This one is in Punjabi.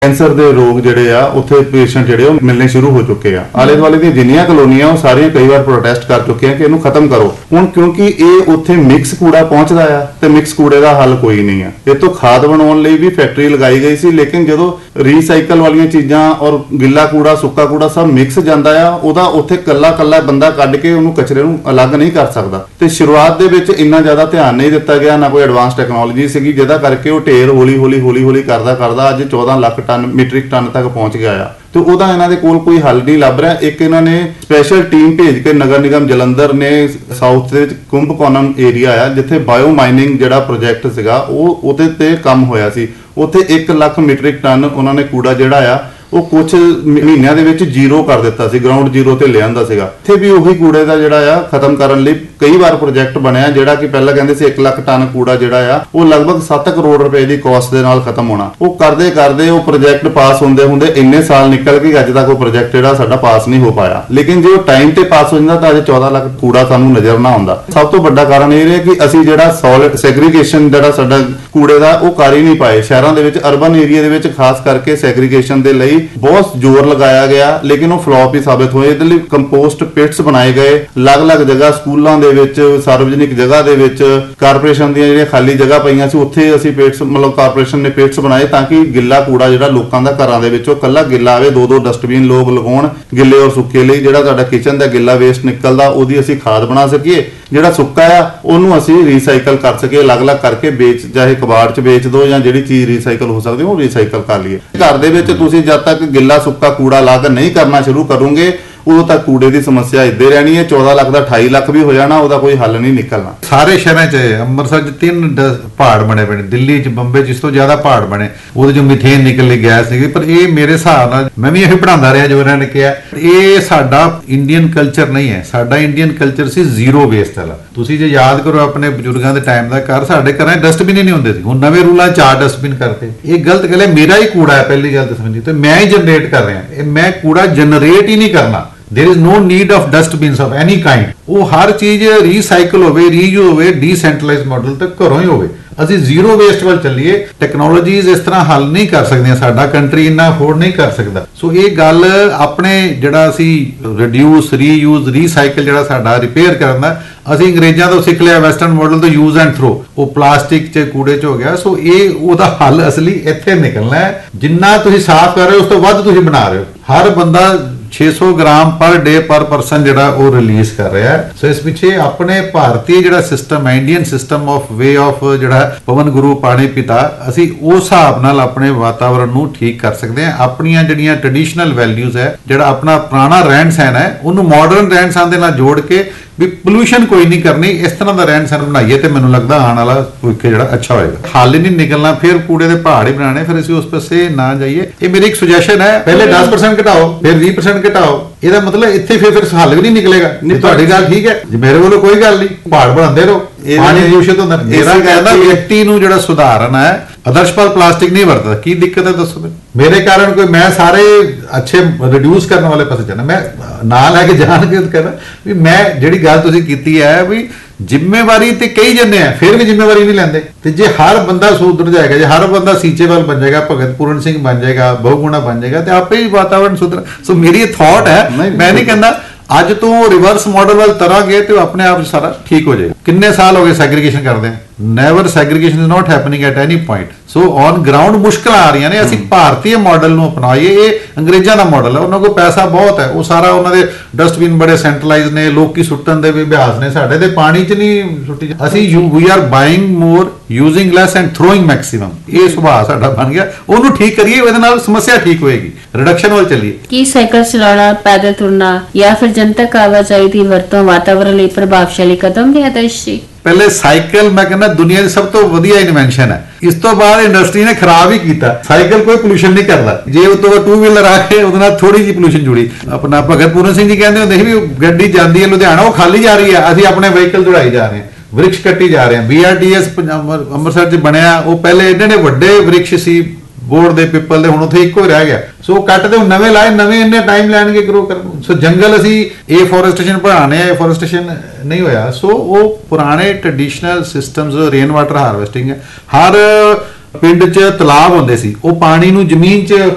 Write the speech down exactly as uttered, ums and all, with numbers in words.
कैंसर के रोग जिहड़े आ उत्थे पेशेंट जिहड़े मिलने शुरू हो चुके हैं। आले दुआले दी जिन्नियां कलोनियां वो सारियां कई बार प्रोटेस्ट कर चुके हैं कि इहनूं खत्म करो। हुण क्योंकि ये उत्थे मिक्स कूड़ा पहुंचदा आ ते मिक्स कूड़े दा हल कोई नहीं है। ये तो खाद बनाउण लई भी फैक्टरी लगाई गई सी, लेकिन जदों रीसाइकल वालियां चीज़ां और गिला कूड़ा सुक्का कूड़ा सब मिक्स जांदा आ, उहदा उत्थे कल्ला कल्ला बंदा कढ के उहनूं कचरे नूं अलग नहीं कर सकदा। ते शुरुआत दे विच इन्ना ज़्यादा ध्यान नहीं दित्ता गया, ना कोई एडवांस टैक्नोलॉजी सीगी जिहदा करके वो ढेर हौली हौली हौली हौली करदा करदा अज चौदह लाख टन मीट्रिक टन तक पहुंच गया आ। तो ਉਹਦਾ ਇਹਨਾਂ ਦੇ ਕੋਲ ਕੋਈ ਹੱਲ ਨਹੀਂ ਲੱਭ ਰਿਹਾ। ਇੱਕ ਇਹਨਾਂ ਨੇ ਸਪੈਸ਼ਲ ਟੀਮ ਭੇਜ ਕੇ ਨਗਰ ਨਿਗਮ ਜਲੰਧਰ ਨੇ ਸਾਊਥ ਦੇ ਵਿੱਚ ਕੁੰਭਕੋਨਮ ਏਰੀਆ ਆ ਜਿੱਥੇ ਬਾਇਓ ਮਾਈਨਿੰਗ ਜਿਹੜਾ ਪ੍ਰੋਜੈਕਟ ਸੀਗਾ ਉਹ ਉਹਦੇ ਤੇ ਕੰਮ ਹੋਇਆ ਸੀ। ਉੱਥੇ ਇੱਕ ਲੱਖ ਮੀਟ੍ਰਿਕ ਟਨ ਉਹਨਾਂ ਨੇ ਕੂੜਾ ਜਿਹੜਾ ਆ ਉਹ ਕੁਝ ਮਹੀਨਿਆਂ ਦੇ ਵਿੱਚ ਜ਼ੀਰੋ ਕਰ ਦਿੱਤਾ ਸੀ, ਗਰਾਊਂਡ ਜ਼ੀਰੋ ਤੇ ਲਿਆਂਦਾ ਸੀਗਾ। ਇੱਥੇ ਵੀ ਉਹੀ ਕੂੜੇ ਦਾ ਜਿਹੜਾ ਆ ਖਤਮ ਕਰਨ ਲਈ ਕਈ ਵਾਰ ਪ੍ਰੋਜੈਕਟ ਬਣਿਆ, ਜਿਹੜਾ ਕਿ ਪਹਿਲਾਂ ਕਹਿੰਦੇ ਸੀ ਇੱਕ ਲੱਖ ਟਨ ਕੂੜਾ ਜਿਹੜਾ ਆ ਉਹ ਲਗਭਗ ਸੱਤ ਕਰੋੜ ਰੁਪਏ ਦੀ ਕਾਸਟ ਦੇ ਨਾਲ ਖਤਮ ਹੋਣਾ। ਉਹ ਕਰਦੇ ਕਰਦੇ ਉਹ ਪ੍ਰੋਜੈਕਟ ਪਾਸ ਹੁੰਦੇ ਹੁੰਦੇ ਇੰਨੇ ਸਾਲ ਨਿਕਲ ਗਏ, ਅੱਜ ਤੱਕ ਉਹ ਪ੍ਰੋਜੈਕਟ ਜਿਹੜਾ ਸਾਡਾ ਪਾਸ ਨਹੀਂ ਹੋ ਪਾਇਆ। ਲੇਕਿਨ ਜੇ ਉਹ ਟਾਈਮ ਤੇ ਪਾਸ ਹੋ ਜਾਂਦਾ ਤਾਂ ਅੱਜ ਚੌਦਾਂ ਲੱਖ ਕੂੜਾ ਸਾਨੂੰ ਨਜ਼ਰ ਨਾ ਆਉਂਦਾ। ਸਭ ਤੋਂ ਵੱਡਾ ਕਾਰਨ ਇਹ ਰਿਹਾ ਕਿ ਅਸੀਂ ਜਿਹੜਾ ਸੋਲਿਡ ਸੈਗਰੀਗੇਸ਼ਨ ਜਿਹੜਾ ਸਾਡਾ ਕੂੜੇ ਦਾ ਉਹ ਕਰ ਹੀ ਨਹੀਂ ਪਾਏ। ਸ਼ਹਿਰਾਂ ਦੇ ਵਿੱਚ ਅਰਬਨ ਏਰੀਆ ਦੇ ਵਿੱਚ ਖਾਸ ਕਰਕੇ ਸੈਗਰੀਗੇਸ਼ਨ ਦੇ ਲਈ ਬਹੁਤ ਜ਼ੋਰ ਲਗਾਇਆ ਗਿਆ, ਲੇਕਿਨ ਉਹ ਫਲॉप ਹੀ ਸਾਬਿਤ ਹੋਏ। ਇਹਦੇ ਲਈ ਕੰਪੋਸਟ ਪਿਟਸ ਬਣਾਏ ਗਏ ਅਲੱਗ-ਅਲੱਗ ਜਗ੍ਹਾ, ਸਕੂਲਾਂ ਦੇ ਵਿੱਚ, ਸਾਰਵਜਨਿਕ ਜਗ੍ਹਾ ਦੇ ਵਿੱਚ, ਕਾਰਪੋਰੇਸ਼ਨ ਦੀਆਂ ਜਿਹੜੀਆਂ ਖਾਲੀ ਜਗ੍ਹਾ ਪਈਆਂ ਸੀ ਉੱਥੇ ਅਸੀਂ ਪਿਟਸ ਮਤਲਬ ਕਾਰਪੋਰੇਸ਼ਨ ਨੇ ਪਿਟਸ ਬਣਾਏ ਤਾਂ ਕਿ ਗਿੱਲਾ ਕੂੜਾ ਜਿਹੜਾ ਲੋਕਾਂ ਦਾ ਘਰਾਂ ਦੇ ਵਿੱਚੋਂ ਕੱਲਾ ਗਿੱਲਾ ਆਵੇ। ਦੋ ਦੋ ਡਸਟਬਿਨ ਲੋਕ ਲਗਾਉਣ ਗਿੱਲੇ ਔਰ ਸੁੱਕੇ ਲਈ। ਜਿਹੜਾ ਸਾਡਾ ਕਿਚਨ ਦਾ ਗਿੱਲਾ ਵੇਸਟ ਨਿਕਲਦਾ ਉਹਦੀ ਅਸੀਂ ਖਾਦ ਬਣਾ ਸਕੀਏ, ਜਿਹੜਾ ਸੁੱਕਾ ਆ ਉਹਨੂੰ ਅਸੀਂ ਰੀਸਾਈਕਲ ਕਰ ਸਕੀਏ, ਅਲੱਗ-ਅਲੱਗ ਕਰਕੇ ਵੇਚ, ਚਾਹੇ ਕਬਾੜ 'ਚ ਵੇਚ ਦੋ ਜਾਂ ਜਿਹੜੀ ਚੀਜ਼ ਰੀਸਾਈਕਲ ਹੋ ਸਕਦੀ ਉਹ ਰੀਸਾਈਕਲ ਕਰ ਲਈਏ। ਘਰ ਦੇ ਵਿੱਚ ਤੁਸੀਂ ਜਦ ਤੱਕ ਗਿੱਲਾ ਸੁੱਕਾ ਕੂੜਾ ਅਲੱਗ ਨਹੀਂ ਕਰਨਾ ਸ਼ੁਰੂ ਕਰੋਗੇ ਉਦੋਂ ਤੱਕ ਕੂੜੇ ਦੀ ਸਮੱਸਿਆ ਇੱਦਾਂ ਰਹਿਣੀ ਹੈ। ਚੌਦਾਂ ਲੱਖ ਦਾ ਅਠਾਈ ਲੱਖ ਵੀ ਹੋ ਜਾਣਾ, ਉਹਦਾ ਕੋਈ ਹੱਲ ਨਹੀਂ ਨਿਕਲਣਾ। ਸਾਰੇ ਸ਼ਹਿਰਾਂ 'ਚ ਅੰਮ੍ਰਿਤਸਰ 'ਚ ਤਿੰਨ ਪਹਾੜ ਬਣੇ ਪਏ ਨੇ, ਦਿੱਲੀ 'ਚ ਬੰਬੇ 'ਚ ਇਸ ਤੋਂ ਜ਼ਿਆਦਾ ਪਹਾੜ ਬਣੇ, ਉਹਦੇ 'ਚੋਂ ਮੀਥੇਨ ਨਿਕਲਦੀ ਗੈਸ ਨਿਕਲੀ। ਪਰ ਇਹ ਮੇਰੇ ਹਿਸਾਬ ਨਾਲ ਮੈਂ ਵੀ ਇਹ ਪੜ੍ਹਾਉਂਦਾ ਰਿਹਾ ਜੋ ਇਹਨਾਂ ਨੇ ਕਿਹਾ, ਇਹ ਸਾਡਾ ਇੰਡੀਅਨ ਕਲਚਰ ਨਹੀਂ ਹੈ। ਸਾਡਾ ਇੰਡੀਅਨ ਕਲਚਰ ਸੀ ਜ਼ੀਰੋ ਵੇਸਟ ਵਾਲਾ। ਤੁਸੀਂ ਜੇ ਯਾਦ ਕਰੋ ਆਪਣੇ ਬਜ਼ੁਰਗਾਂ ਦੇ ਟਾਈਮ ਦਾ, ਘਰ ਸਾਡੇ ਘਰਾਂ 'ਚ ਡਸਟਬਿਨ ਹੀ ਨਹੀਂ ਹੁੰਦੇ ਸੀ। ਹੁਣ ਨਵੇਂ ਰੂਲਾਂ ਚਾਰ ਡਸਟਬਿਨ ਕਰਤੇ। ਇਹ ਗਲਤ ਗੱਲ ਹੈ। ਮੇਰਾ ਹੀ ਕੂੜਾ ਹੈ, ਪਹਿਲੀ ਗੱਲ ਤਾਂ ਸਮਝੀ, ਤੇ ਮੈਂ ਹੀ ਜਨਰੇਟ ਕਰ ਰਿਹਾ। ਇਹ ਮੈਂ ਕੂੜਾ ਜਨਰੇਟ ਹੀ ਨਹੀਂ ਕਰਨਾ। There is no need of dustbins of any kind। ਉਹ ਹਰ ਚੀਜ਼ ਰੀਸਾਈਕਲ ਹੋਵੇ, ਰੀਯੂਜ਼ ਹੋਵੇ, ਡੀਸੈਂਟਰਲਾਈਜ਼ਡ ਮਾਡਲ ਤੇ ਘਰੋਂ ਹੀ ਹੋਵੇ। ਅਸੀਂ ਜ਼ੀਰੋ ਵੇਸਟ ਵੱਲ ਚੱਲੀਏ। ਟੈਕਨੋਲੋਜੀਜ਼ ਇਸ ਤਰ੍ਹਾਂ ਹੱਲ ਨਹੀਂ ਕਰ ਸਕਦੀਆਂ, ਸਾਡਾ ਕੰਟਰੀ ਇੰਨਾ ਅਫੋਰਡ ਨਹੀਂ ਕਰ ਸਕਦਾ। ਸੋ ਇਹ ਗੱਲ ਆਪਣੇ ਜਿਹੜਾ ਅਸੀਂ ਰਿਡਿਊਸ, ਰੀਯੂਜ਼, ਰੀਸਾਈਕਲ ਜਿਹੜਾ ਸਾਡਾ ਰਿਪੇਅਰ ਕਰਨ ਦਾ ਅਸੀਂ ਅੰਗਰੇਜ਼ਾਂ ਤੋਂ ਸਿੱਖ ਲਿਆ, ਵੈਸਟਰਨ ਮਾਡਲ ਤੋਂ ਯੂਜ਼ ਐਂਡ ਥਰੋ, ਉਹ ਪਲਾਸਟਿਕ 'ਚ ਕੂੜੇ 'ਚ ਹੋ ਗਿਆ। ਸੋ ਇਹ ਉਹਦਾ ਹੱਲ ਅਸਲੀ ਇੱਥੇ ਨਿਕਲਣਾ ਹੈ। ਜਿੰਨਾ ਤੁਸੀਂ ਸਾਫ਼ ਕਰ ਰਹੇ ਹੋ ਉਸ ਤੋਂ ਵੱਧ ਤੁਸੀਂ ਬਣਾ ਰਹੇ ਹੋ। ਹਰ ਬੰਦਾ ਛੇ ਸੌ ਗ੍ਰਾਮ ਪਰ ਡੇ ਪਰ ਪਰਸਨ ਜਿਹੜਾ ਉਹ ਰਿਲੀਜ਼ ਕਰ ਰਿਹਾ ਹੈ। ਸੋ ਇਸ ਪਿੱਛੇ ਆਪਣੇ ਭਾਰਤੀ ਜਿਹੜਾ ਸਿਸਟਮ ਹੈ, Indian system of way of ਜਿਹੜਾ ਪਵਨ ਗੁਰੂ ਪਾਣੀ ਪਿਤਾ, ਅਸੀਂ ਉਸ ਹਿਸਾਬ ਨਾਲ ਆਪਣੇ ਵਾਤਾਵਰਣ ਨੂੰ ਠੀਕ ਕਰ ਸਕਦੇ ਹਾਂ। ਆਪਣੀਆਂ ਜਿਹੜੀਆਂ ਟ੍ਰੈਡੀਸ਼ਨਲ ਵੈਲਿਊਜ਼ ਹੈ, ਜਿਹੜਾ ਆਪਣਾ ਪੁਰਾਣਾ ਰਹਿਣ ਸਹਿਣ ਹੈ, ਉਹਨੂੰ ਮਾਡਰਨ ਰਹਿਣ ਸਹਿਣ ਦੇ ਨਾਲ ਜੋੜ ਕੇ ਵੀ ਪੋਲੂਸ਼ਨ ਕੋਈ ਨਹੀਂ ਕਰਨੀ, ਇਸ ਤਰ੍ਹਾਂ ਦਾ ਰਹਿਣ ਸਹਿਣ ਬਣਾਈਏ ਤੇ ਮੈਨੂੰ ਲੱਗਦਾ ਆਉਣ ਵਾਲਾ ਭਵਿੱਖ ਜਿਹੜਾ ਅੱਛਾ ਹੋਏਗਾ। ਹੱਲ ਨਹੀਂ ਨਿਕਲਣਾ, ਫਿਰ ਕੂੜੇ ਦੇ ਪਹਾੜ ਹੀ ਬਣਾਣੇ, ਫਿਰ ਅਸੀਂ ਉਸ ਪਾਸੇ ਨਾ ਜਾਈਏ। ਇਹ ਮੇਰੀ ਇੱਕ ਸੁਜੈਸ਼ਨ ਹੈ। ਪਹਿਲੇ ਦਸ ਪਰਸੈਂਟ ਘਟਾਓ, ਫਿਰ ਵੀਹ ਪਰਸੈਂਟ ਘਟਾਓ। ਇਹਦਾ ਮਤਲਬ ਇੱਥੇ ਫਿਰ ਫਿਰ ਹੱਲ ਵੀ ਨਹੀਂ ਨਿਕਲੇਗਾ। ਤੁਹਾਡੀ ਗੱਲ ਠੀਕ ਹੈ, ਜੇ ਮੇਰੇ ਵੱਲੋਂ ਕੋਈ ਗੱਲ ਨਹੀਂ, ਪਹਾੜ ਬਣਾਉਂਦੇ ਰਹੋ, ਪਾਣੀ ਦੂਸ਼ਿਤ ਹੁੰਦਾ। ਮੇਰਾ ਕਹਿੰਦਾ ਵਿਅਕਤੀ ਨੂੰ ਜਿਹੜਾ ਸੁਧਾਰਨ ਹੈ, ਆਦਰਸ਼ਪਾਲ ਪਲਾਸਟਿਕ ਨਹੀਂ ਵਰਤਦਾ। ਕੀ ਦਿੱਕਤ ਹੈ ਦੱਸੋ ਮੈਨੂੰ? ਮੇਰੇ ਕਾਰਨ ਕੋਈ, ਮੈਂ ਸਾਰੇ ਅੱਛੇ ਰਿਡਿਊਸ ਕਰਨ ਵਾਲੇ ਪਾਸੇ ਜਾਣਾ, ਮੈਂ ਨਾਲ ਲੈ ਕੇ ਜਾਣ ਕੇ ਕਹਿੰਦਾ ਵੀ ਮੈਂ ਜਿਹੜੀ ਗੱਲ ਤੁਸੀਂ ਕੀਤੀ ਹੈ ਵੀ ਜ਼ਿੰਮੇਵਾਰੀ ਤੇ ਕਈ ਜਣੇ ਆ, ਫਿਰ ਵੀ ਜ਼ਿੰਮੇਵਾਰੀ ਨਹੀਂ ਲੈਂਦੇ। ਤੇ ਜੇ ਹਰ ਬੰਦਾ ਸੁਧਰ ਜਾਏਗਾ, ਜੇ ਹਰ ਬੰਦਾ ਸੀਚੇਵਾਲ ਬਣ ਜਾਏਗਾ, ਭਗਤ ਪੂਰਨ ਸਿੰਘ ਬਣ ਜਾਏਗਾ, ਬਹੁਗੁਣਾ ਬਣ ਜਾਏਗਾ, ਤੇ ਆਪੇ ਹੀ ਵਾਤਾਵਰਣ ਸੁਧਰ। ਸੋ ਮੇਰੀ ਇਹ ਥਾਟ ਹੈ, ਮੈਂ ਨਹੀਂ ਕਹਿੰਦਾ ਅੱਜ ਤੋਂ ਰਿਵਰਸ ਮਾਡਲ ਵੱਲ ਤਰਾਂਗੇ ਤੇ ਆਪਣੇ ਆਪ ਸਾਰਾ ਠੀਕ ਹੋ ਜਾਏਗਾ। ਕਿੰਨੇ ਸਾਲ ਹੋ ਗਏ ਸੈਗਰੀਗੇਸ਼ਨ ਕਰਦੇ ਆ? Never segregation is not happening at any point. So on ground ਮੁਸ਼ਕਲਾਂ ਆ ਰਹੀਆਂ ਨੇ। ਅਸੀਂ ਭਾਰਤੀ ਮਾਡਲ ਨੂੰ ਅਪਣਾਈਏ। ਇਹ ਅੰਗਰੇਜ਼ਾਂ ਦਾ ਮਾਡਲ ਹੈ, ਉਹਨਾਂ ਕੋਲ ਪੈਸਾ ਬਹੁਤ ਹੈ, ਉਹ ਸਾਰਾ ਉਹਨਾਂ ਦੇ ਡਸਟਬਿਨ ਬੜੇ ਸੈਂਟਰਲਾਈਜ਼ ਨੇ, ਲੋਕੀ ਸੁੱਟਣ ਦੇ ਵੀ ਅਭਿਆਸ ਨੇ। ਸਾਡੇ ਤੇ ਪਾਣੀ 'ਚ ਨਹੀਂ ਸੁੱਟੀ। ਅਸੀਂ ਵੀ R buying more, using lace and throwing maximum. ਇਹ ਸੁਭਾਅ ਸਾਡਾ ਬਣ ਗਿਆ। ਉਹਨੂੰ ਠੀਕ ਕਰੀਏ, ਉਹਦੇ ਨਾਲ ਸਮੱਸਿਆ ਠੀਕ ਹੋਏਗੀ। ਰਿਡਕਸ਼ਨ ਵੱਲ ਚੱਲੀਏ। ਕੀ ਸਾਈਕਲ ਚਲਾਉਣਾ, ਪੈਦਲ ਤੁਰਨਾ ਜਾਂ ਫਿਰ ਜਨਤਕ ਆਵਾਜਾਈ ਦੀ ਵਰਤੋਂ ਵਾਤਾਵਰਣ ਲਈ ਪ੍ਰਭਾਵਸ਼ਾਲੀ ਕਦਮ ਨੇ ਆਦਰਸ਼ ਜੀ? ਪਹਿਲੇ ਸਾਈਕਲ ਮੈਂ ਕਹਿੰਦਾ ਦੁਨੀਆ ਦੀ ਸਭ ਤੋਂ ਵਧੀਆ ਇਨਵੈਂਸ਼ਨ ਹੈ। ਇਸ ਤੋਂ ਬਾਅਦ ਇੰਡਸਟਰੀ ਨੇ ਖਰਾਬ ਹੀ ਕੀਤਾ। ਸਾਈਕਲ ਕੋਈ ਪੋਲੂਸ਼ਨ ਨਹੀਂ ਕਰਦਾ। ਜੇ ਉਹ ਤੋਂ ਟੂ ਵੀਲਰ ਆ ਕੇ ਉਹਦੇ ਨਾਲ ਥੋੜੀ ਜਿਹੀ ਪੋਲੂਸ਼ਨ ਜੁੜੀ। ਆਪਣਾ ਭਗਤ ਪੂਰਨ ਸਿੰਘ ਜੀ ਕਹਿੰਦੇ ਹੁੰਦੇ ਸੀ ਵੀ ਗੱਡੀ ਜਾਂਦੀ ਹੈ ਲੁਧਿਆਣਾ, ਉਹ ਖਾਲੀ ਜਾ ਰਹੀ ਹੈ, ਅਸੀਂ ਆਪਣੇ ਵਹੀਕਲ ਦੌੜਾਈ ਜਾ ਰਹੇ ਹਾਂ, ਵ੍ਰਿਕਸ਼ ਕੱਟੀ ਜਾ ਰਹੇ ਹਾਂ। B R D S Amritsar 'ਚ ਬਣਿਆ, ਉਹ ਪਹਿਲੇ ਇੰਨੇ ਨੇ ਵੱਡੇ ਵ੍ਰਿਕਸ਼ ਸੀ ਬੋਰਡ ਦੇ, ਪਿੱਪਲ ਦੇ, ਹੁਣ ਉੱਥੇ ਇੱਕੋ ਰਹਿ ਗਿਆ। ਸੋ ਕੱਟਦੇ ਹੁਣ ਨਵੇਂ ਲਾਏ, ਨਵੇਂ ਇੰਨੇ ਟਾਈਮ ਲੈਣਗੇ ਗਰੋ ਕਰਨ। ਸੋ ਜੰਗਲ ਅਸੀਂ ਇਹ ਫੋਰੈਸਟੇਸ਼ਨ ਪੜਾਣੇ ਆ, ਫੋਰੈਸਟੇਸ਼ਨ ਨਹੀਂ ਹੋਇਆ। ਸੋ ਉਹ ਪੁਰਾਣੇ traditional systems, rain water harvesting, ਹਰ ਪਿੰਡ 'ਚ ਤਲਾਬ ਹੁੰਦੇ ਸੀ, ਉਹ ਪਾਣੀ ਨੂੰ ਜ਼ਮੀਨ 'ਚ